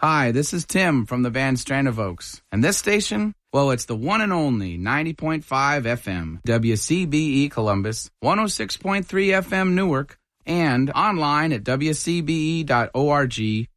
Hi, this is Tim from the band Strand of Oaks. And this station, well, it's the one and only 90.5 FM, WCBE Columbus, 106.3 FM Newark, and online at wcbe.org